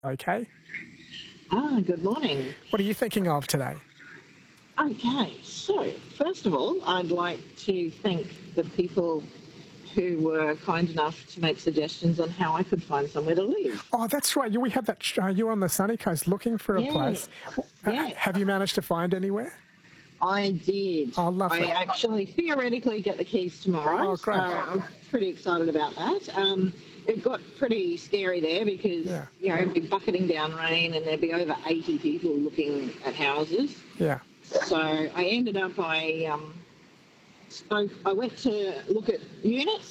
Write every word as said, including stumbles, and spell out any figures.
Okay. Ah, good morning. What are you thinking of today? Okay, so first of all, I'd like to thank the people who were kind enough to make suggestions on how I could find somewhere to live. Oh, that's right. You, we had that. Uh, you were on the sunny coast looking for a Yes, place. W- Uh, yes, have you managed to find anywhere? I did. Oh, I lovely. actually theoretically get the keys tomorrow, Oh, so great. I'm pretty excited about that. Um, it got pretty scary there because, Yeah. you know, it'd be bucketing down rain and there'd be over eighty people looking at houses. Yeah. So I ended up, I um, spoke, I went to look at units